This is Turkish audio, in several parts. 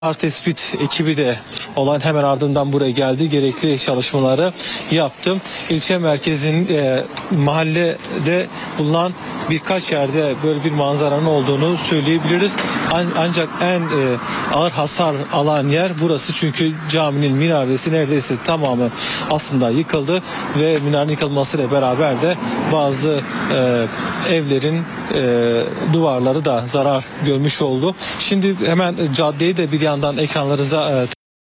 Tespit ekibi de olan hemen ardından buraya geldi. Gerekli çalışmaları yaptım. İlçe merkezin mahallede bulunan birkaç yerde böyle bir manzaranın olduğunu söyleyebiliriz. Ancak en ağır hasar alan yer burası. Çünkü caminin minaresi neredeyse tamamı aslında yıkıldı ve minarenin yıkılmasıyla beraber de bazı evlerin duvarları da zarar görmüş oldu. Şimdi hemen caddeyi de bir yandan ekranlarınıza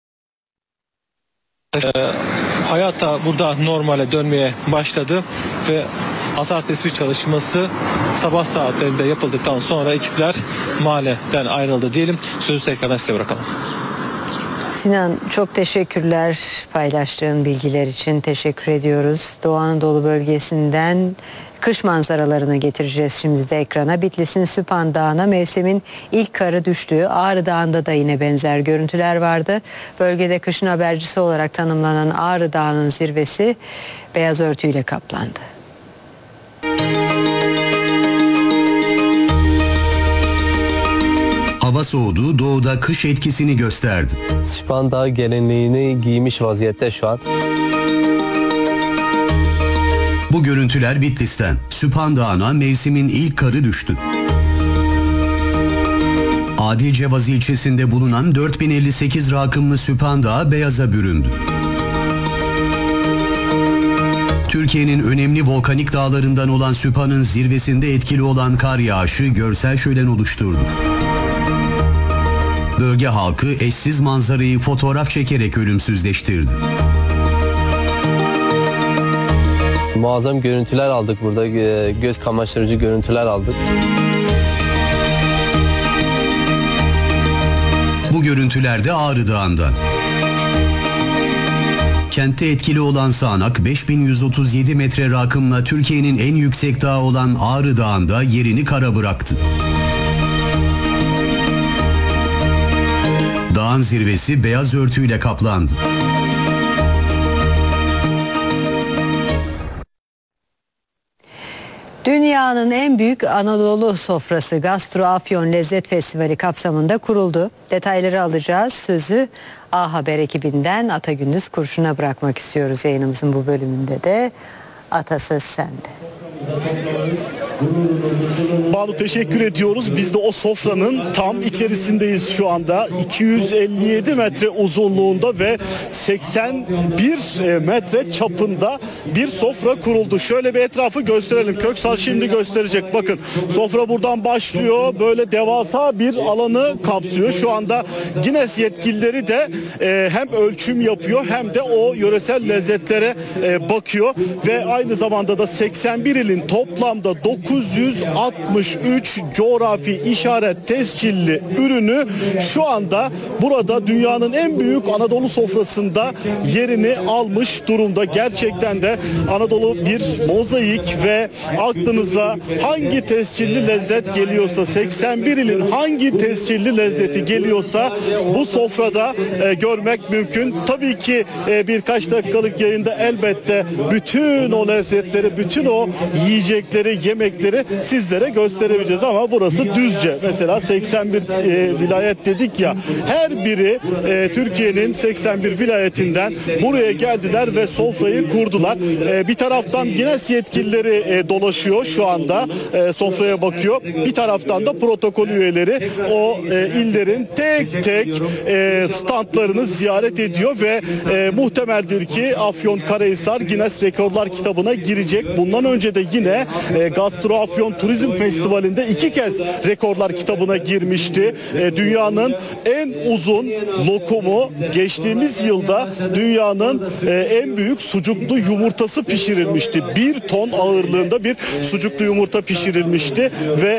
hayat da burada normale dönmeye başladı ve hasar tespit çalışması sabah saatlerinde yapıldıktan sonra ekipler mahalleden ayrıldı diyelim. Sözü tekrardan size bırakalım. Sinan, çok teşekkürler paylaştığın bilgiler için, teşekkür ediyoruz. Doğu Anadolu bölgesinden kış manzaralarını getireceğiz şimdi de ekrana. Bitlis'in Süphan Dağı'na mevsimin ilk karı düştüğü Ağrı Dağı'nda da yine benzer görüntüler vardı. Bölgede kışın habercisi olarak tanımlanan Ağrı Dağı'nın zirvesi beyaz örtüyle kaplandı. Hava soğudu, doğuda kış etkisini gösterdi. Süphan Dağı gelinliğini giymiş vaziyette şu an. Bu görüntüler Bitlis'ten. Süphan Dağı'na mevsimin ilk karı düştü. Adilcevaz ilçesinde bulunan 4058 rakımlı Süphan Dağı beyaza büründü. Türkiye'nin önemli volkanik dağlarından olan Süphan'ın zirvesinde etkili olan kar yağışı görsel şölen oluşturdu. Bölge halkı eşsiz manzarayı fotoğraf çekerek ölümsüzleştirdi. Muazzam görüntüler aldık burada, göz kamaştırıcı görüntüler aldık. Bu görüntüler de Ağrı Dağı'ndan. Kentte etkili olan sağanak 5137 metre rakımla Türkiye'nin en yüksek dağı olan Ağrı Dağı'nda yerini kara bıraktı. Dağın zirvesi beyaz örtüyle kaplandı. Dünyanın en büyük Anadolu sofrası Gastro Afyon Lezzet Festivali kapsamında kuruldu. Detayları alacağız. Sözü A Haber ekibinden Ata Gündüz Kurşun'a bırakmak istiyoruz yayınımızın bu bölümünde de. Ata, söz sende. Banu, teşekkür ediyoruz. Biz de o sofranın tam içerisindeyiz şu anda. 257 metre uzunluğunda ve 81 metre çapında bir sofra kuruldu. Şöyle bir etrafı gösterelim. Köksal şimdi gösterecek. Bakın, sofra buradan başlıyor. Böyle devasa bir alanı kapsıyor. Şu anda Guinness yetkilileri de hem ölçüm yapıyor hem de o yöresel lezzetlere bakıyor. Ve aynı zamanda da 81 ilin toplamda 963 coğrafi işaret tescilli ürünü şu anda burada dünyanın en büyük Anadolu sofrasında yerini almış durumda. Gerçekten de Anadolu bir mozaik ve aklınıza hangi tescilli lezzet geliyorsa, 81 ilin hangi tescilli lezzeti geliyorsa bu sofrada görmek mümkün. Tabii ki birkaç dakikalık yayında elbette bütün o lezzetleri, bütün o yiyecekleri, yemekleri sizlere gösterebileceğiz ama burası Düzce. Mesela 81 vilayet dedik ya, her biri Türkiye'nin 81 vilayetinden buraya geldiler ve sofrayı kurdular. Bir taraftan Guinness yetkilileri dolaşıyor şu anda, sofraya bakıyor. Bir taraftan da protokol üyeleri o illerin tek tek standlarını ziyaret ediyor ve muhtemeldir ki Afyonkarahisar Guinness Rekorlar kitabına girecek. Bundan önce de yine Gastro Afyon Turizm Festivali'nde 2 kez rekorlar kitabına girmişti. Dünyanın en uzun lokumu geçtiğimiz yılda dünyanın en büyük sucuklu yumurtası pişirilmişti. 1 ton ağırlığında bir sucuklu yumurta pişirilmişti ve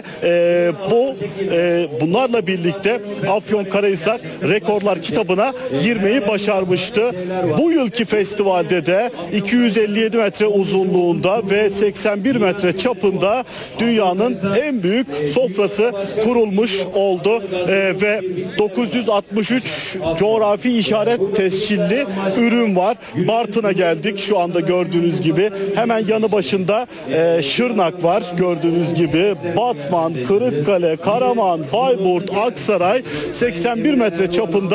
bunlarla birlikte Afyonkarahisar rekorlar kitabına girmeyi başarmıştı. Bu yılki festivalde de 257 metre uzunluğunda ve 81 metre çapında çapında dünyanın en büyük sofrası kurulmuş oldu. Ve 963 coğrafi işaret tescilli ürün var. Bartın'a geldik şu anda gördüğünüz gibi. Hemen yanı başında Şırnak var gördüğünüz gibi. Batman, Kırıkkale, Karaman, Bayburt, Aksaray 81 metre çapında